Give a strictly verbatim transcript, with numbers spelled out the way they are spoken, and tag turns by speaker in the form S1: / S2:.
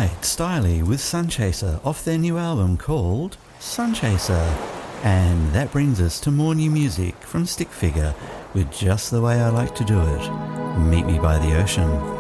S1: right, Styly with Sunchaser off their new album called Sunchaser. And that brings us to more new music from Stick Figure with Just the Way I Like to Do It. Meet Me by the Ocean.